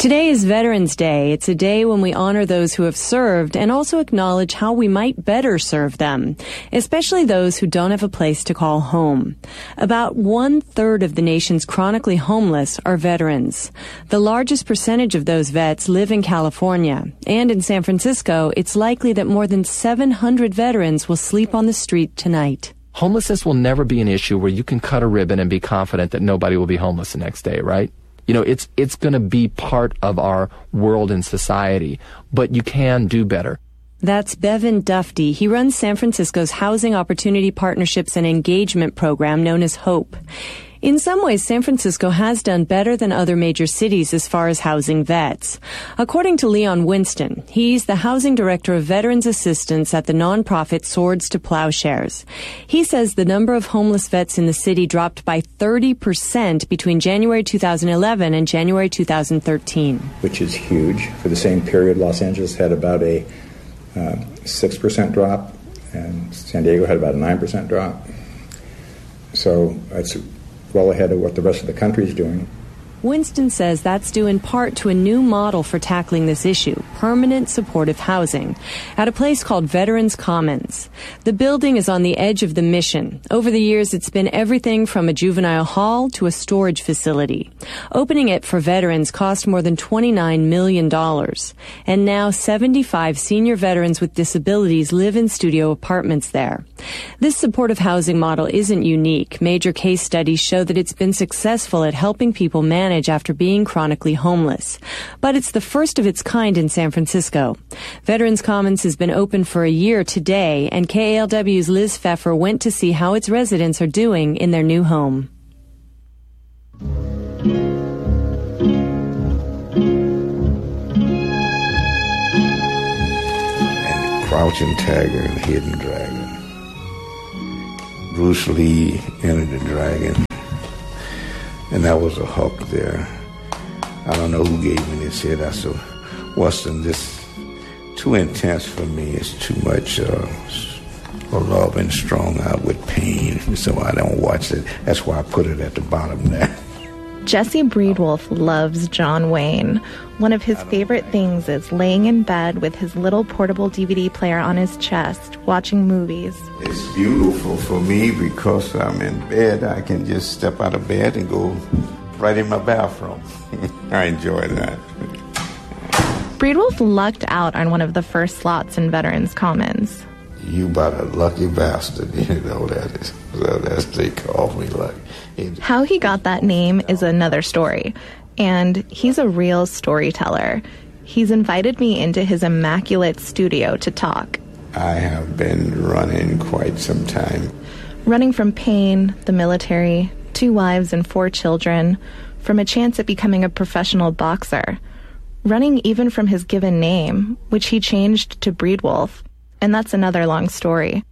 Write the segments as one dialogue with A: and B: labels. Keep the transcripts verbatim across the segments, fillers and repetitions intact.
A: Today is Veterans Day. It's a day when we honor those who have served and also acknowledge how we might better serve them, especially those who don't have a place to call home. About one-third of the nation's chronically homeless are veterans. The largest percentage of those vets live in California, and in San Francisco, it's likely that more than seven hundred veterans will sleep on the street tonight.
B: Homelessness will never be an issue where you can cut a ribbon and be confident that nobody will be homeless the next day, right? You know, it's it's going to be part of our world and society, but you can do better.
A: That's Bevan Dufty. He runs San Francisco's Housing Opportunity Partnerships and Engagement program known as HOPE. In some ways, San Francisco has done better than other major cities as far as housing vets. According to Leon Winston, he's the housing director of Veterans Assistance at the nonprofit Swords to Plowshares. He says the number of homeless vets in the city dropped by thirty percent between January two thousand eleven and January two thousand thirteen.
C: Which is huge. For the same period, Los Angeles had about a uh, six percent drop, and San Diego had about a nine percent drop. So it's well ahead of what the rest of the country is doing.
A: Winston says that's due in part to a new model for tackling this issue, permanent supportive housing, at a place called Veterans Commons. The building is on the edge of the Mission. Over the years, it's been everything from a juvenile hall to a storage facility. Opening it for veterans cost more than twenty-nine million dollars. And now seventy-five senior veterans with disabilities live in studio apartments there. This supportive housing model isn't unique. Major case studies show that it's been successful at helping people manage after being chronically homeless. But it's the first of its kind in San Francisco. Veterans Commons has been open for a year today, and K A L W's Liz Pfeffer went to see how its residents are doing in their new home.
D: And Crouching Tiger and Hidden Dragon. Bruce Lee entered the dragon. And that was a hook there. I don't know who gave me this hit. I said, Weston, this too intense for me. It's too much uh, love and strung out with pain. So I don't watch it. That's why I put it at the bottom there.
E: Jesse Breedwolf loves John Wayne. One of his favorite things is laying in bed with his little portable D V D player on his chest, watching movies.
D: It's beautiful for me because I'm in bed. I can just step out of bed and go right in my bathroom. I enjoy that.
E: Breedwolf lucked out on one of the first slots in Veterans Commons.
D: You about a lucky bastard, you know that is. So that's they call me lucky.
E: How he got that name is another story, and he's a real storyteller. He's invited me into his immaculate studio to talk.
D: I have been running quite some time.
E: Running from pain, the military, two wives and four children, from a chance at becoming a professional boxer. Running even from his given name, which he changed to Breedwolf, and that's another long story.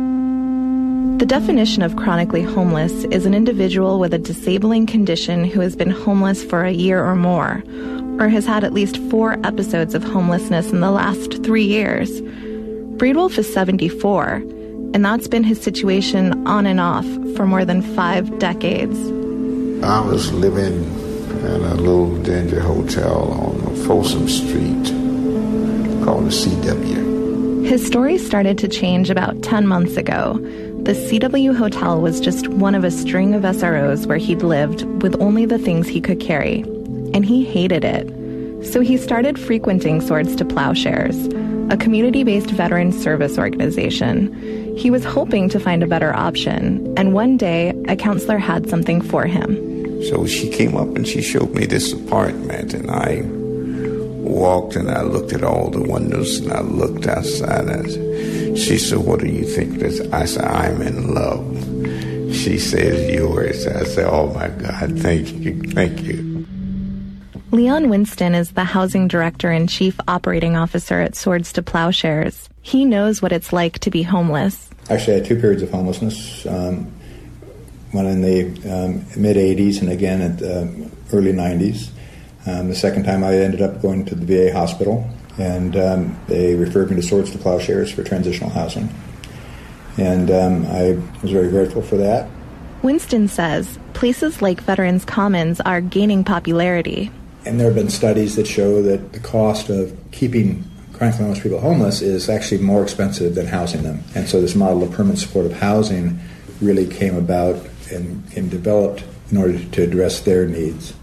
E: The definition of chronically homeless is an individual with a disabling condition who has been homeless for a year or more, or has had at least four episodes of homelessness in the last three years. Breedwolf is seventy-four, and that's been his situation on and off for more than five decades.
D: I was living in a little dingy hotel on Folsom Street called the C W.
E: His story started to change about ten months ago. The C W Hotel was just one of a string of S R Os where he'd lived with only the things he could carry, and he hated it. So he started frequenting Swords to Plowshares, a community-based veteran service organization. He was hoping to find a better option, and one day, a counselor had something for him.
D: So she came up and she showed me this apartment, and I walked and I looked at all the windows and I looked outside and she said, "What do you think?" I said, "I'm in love." She says, "Yours." I said, "Oh my God, thank you, thank you."
E: Leon Winston is the housing director and chief operating officer at Swords to Plowshares. He knows what it's like to be homeless.
C: Actually, I had two periods of homelessness, um, one in the um, mid-eighties and again at the early nineties. Um, the second time I ended up going to the V A hospital, and um, they referred me to Swords to Plowshares for transitional housing. And um, I was very grateful for that.
E: Winston says places like Veterans Commons are gaining popularity.
C: and there have been studies that show that the cost of keeping chronically homeless people homeless is actually more expensive than housing them. And so this model of permanent supportive housing really came about and, and developed in order to address their needs.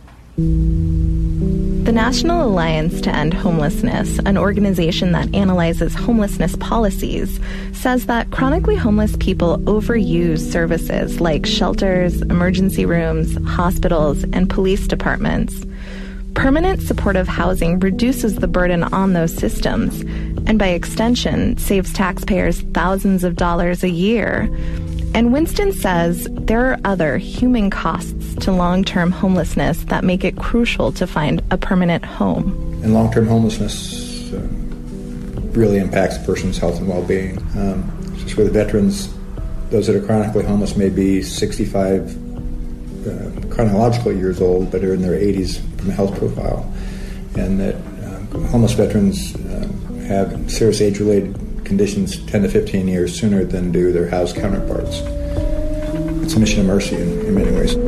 E: The National Alliance to End Homelessness, an organization that analyzes homelessness policies, says that chronically homeless people overuse services like shelters, emergency rooms, hospitals, and police departments. Permanent supportive housing reduces the burden on those systems, and by extension, saves taxpayers thousands of dollars a year. And Winston says there are other human costs to long-term homelessness that make it crucial to find a permanent home.
C: And long-term homelessness uh, really impacts a person's health and well-being. Um, just with veterans, those that are chronically homeless may be sixty-five uh, chronological years old, but are in their eighties from a health profile. And that uh, homeless veterans uh, have serious age-related conditions ten to fifteen years sooner than do their housed counterparts. It's a mission of mercy in, in many ways.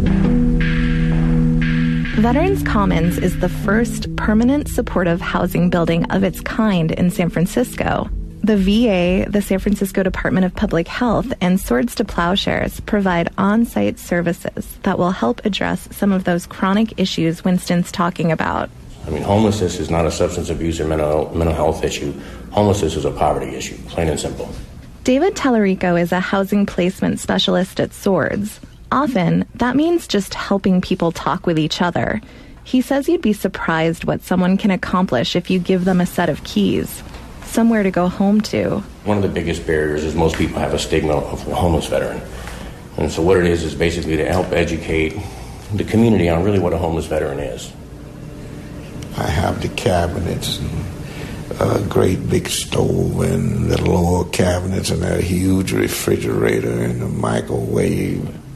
E: Veterans Commons is the first permanent supportive housing building of its kind in San Francisco. The V A, the San Francisco Department of Public Health, and Swords to Plowshares provide on-site services that will help address some of those chronic issues Winston's talking about.
F: I mean, homelessness is not a substance abuse or mental, mental health issue. Homelessness is a poverty issue, plain and simple.
E: David Tallarico is a housing placement specialist at Swords. Often, that means just helping people talk with each other. He says you'd be surprised what someone can accomplish if you give them a set of keys, somewhere to go home to.
F: One of the biggest barriers is most people have a stigma of a homeless veteran. And so what it is is basically to help educate the community on really what a homeless veteran is.
D: I have the cabinets and a great big stove and little old cabinets and a huge refrigerator and a microwave.